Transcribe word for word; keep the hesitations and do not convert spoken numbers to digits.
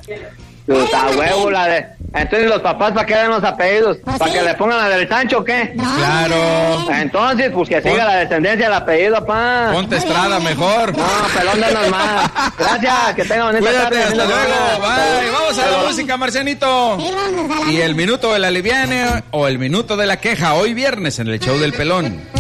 Pues a huevo la de... Entonces los papás, ¿para qué dan los apellidos? Pues ¿Para sí. que le pongan la del Sancho o qué? No. Claro. Entonces, pues que siga Pon- la descendencia del apellido, papá. Ponte Estrada mejor. No, pelón, danos más. Gracias, que tengan bonita Cuídate, tarde. hasta linda luego. semana. Bye. Vamos a la música, Marcianito. Sí, vámonos a la Y el minuto de la liviane o el minuto de la queja, hoy viernes en el show del pelón.